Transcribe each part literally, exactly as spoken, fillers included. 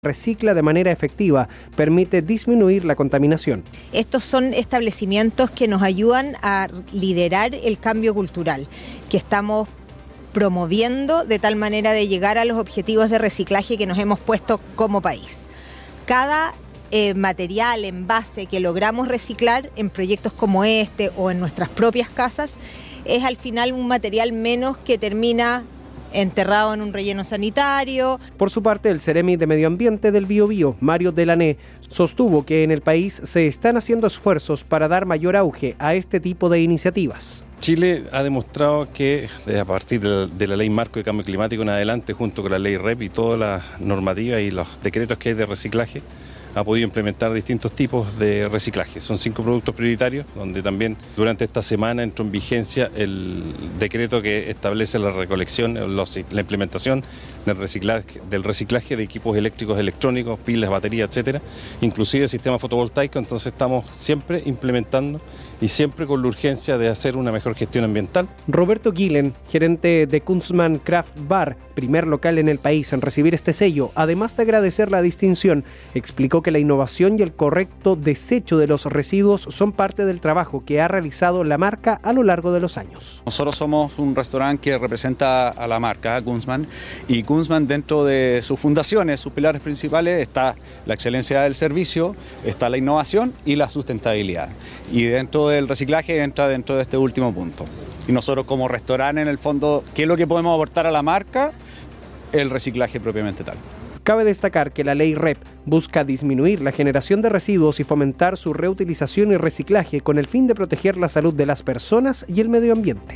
recicla de manera efectiva, permite disminuir la contaminación. Estos son establecimientos que nos ayudan a liderar el cambio cultural, que estamos promoviendo de tal manera de llegar a los objetivos de reciclaje que nos hemos puesto como país. Cada eh, material, envase que logramos reciclar en proyectos como este o en nuestras propias casas, es al final un material menos que termina enterrado en un relleno sanitario. Por su parte, el Ceremi de Medio Ambiente del Biobío, Mario Delané, sostuvo que en el país se están haciendo esfuerzos para dar mayor auge a este tipo de iniciativas. Chile ha demostrado que a partir de la Ley Marco de Cambio Climático en adelante, junto con la Ley R E P y todas las normativas y los decretos que hay de reciclaje, ha podido implementar distintos tipos de reciclaje. Son cinco productos prioritarios, donde también durante esta semana entró en vigencia el decreto que establece la recolección, los, la implementación del reciclaje, del reciclaje de equipos eléctricos, electrónicos, pilas, baterías, etcétera, inclusive sistema fotovoltaico. Entonces estamos siempre implementando y siempre con la urgencia de hacer una mejor gestión ambiental. Roberto Guilen, gerente de Kunstmann Craft Bar, primer local en el país en recibir este sello, además de agradecer la distinción, explicó que la innovación y el correcto desecho de los residuos son parte del trabajo que ha realizado la marca a lo largo de los años. Nosotros somos un restaurante que representa a la marca Kunstmann, y Kunstmann, dentro de sus fundaciones, sus pilares principales, está la excelencia del servicio, está la innovación y la sustentabilidad. Y dentro del reciclaje entra dentro de este último punto. Y nosotros como restaurante, en el fondo, ¿qué es lo que podemos aportar a la marca? El reciclaje propiamente tal. Cabe destacar que la ley R E P busca disminuir la generación de residuos y fomentar su reutilización y reciclaje con el fin de proteger la salud de las personas y el medio ambiente.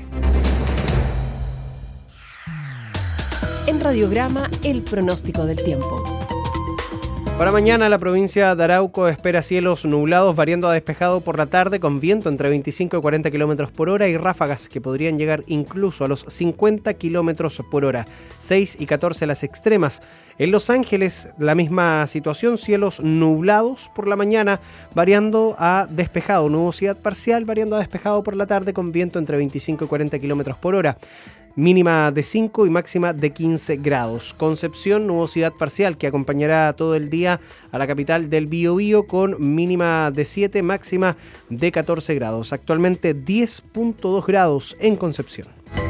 En Radiograma, el pronóstico del tiempo. Para mañana la provincia de Arauco espera cielos nublados variando a despejado por la tarde con viento entre veinticinco y cuarenta kilómetros por hora y ráfagas que podrían llegar incluso a los cincuenta kilómetros por hora, seis y catorce las extremas. En Los Ángeles la misma situación, cielos nublados por la mañana variando a despejado, nubosidad parcial variando a despejado por la tarde con viento entre veinticinco y cuarenta kilómetros por hora. Mínima de cinco y máxima de quince grados. Concepción, nubosidad parcial que acompañará todo el día a la capital del Biobío con mínima de siete, máxima de catorce grados. Actualmente diez punto dos grados en Concepción.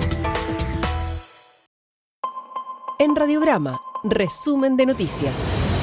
En Radiograma, resumen de noticias.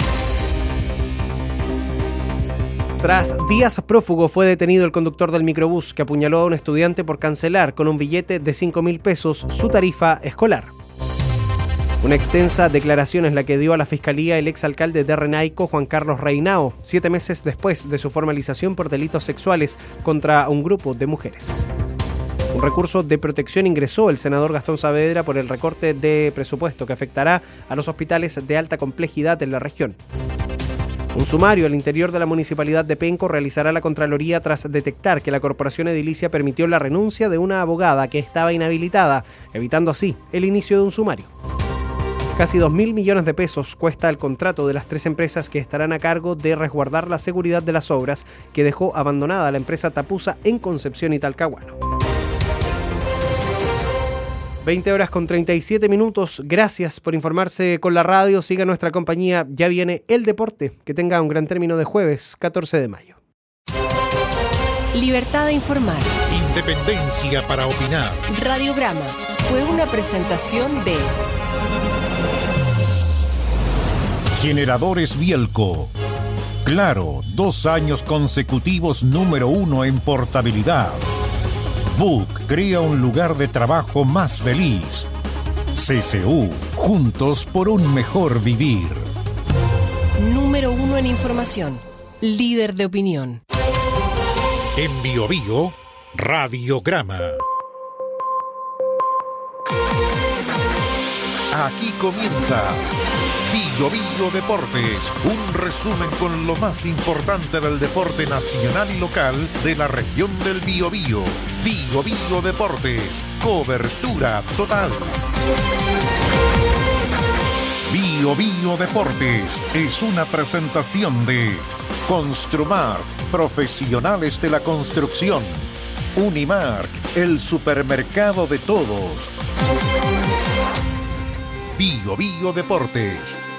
Tras días prófugo fue detenido el conductor del microbús que apuñaló a un estudiante por cancelar con un billete de cinco mil pesos su tarifa escolar. Una extensa declaración es la que dio a la Fiscalía el exalcalde de Renaico, Juan Carlos Reinao, siete meses después de su formalización por delitos sexuales contra un grupo de mujeres. Un recurso de protección ingresó el senador Gastón Saavedra por el recorte de presupuesto que afectará a los hospitales de alta complejidad en la región. Un sumario al interior de la municipalidad de Penco realizará la Contraloría tras detectar que la corporación edilicia permitió la renuncia de una abogada que estaba inhabilitada, evitando así el inicio de un sumario. Casi dos mil millones de pesos cuesta el contrato de las tres empresas que estarán a cargo de resguardar la seguridad de las obras que dejó abandonada la empresa Tapusa en Concepción y Talcahuano. veinte horas con treinta y siete minutos. Gracias por informarse con la radio. Siga nuestra compañía. Ya viene el deporte. Que tenga un gran término de jueves, catorce de mayo. Libertad de informar. Independencia para opinar. Radiograma fue una presentación de Generadores Bielco. Claro, dos años consecutivos número uno en portabilidad. Book crea un lugar de trabajo más feliz. C C U, juntos por un mejor vivir. Número uno en información, líder de opinión. En Biobío, Radiograma. Aquí comienza Biobío Deportes, un resumen con lo más importante del deporte nacional y local de la región del Biobío. Biobío Deportes, cobertura total. Biobío Deportes es una presentación de Construmart, profesionales de la construcción. Unimark, el supermercado de todos. Biobío Deportes.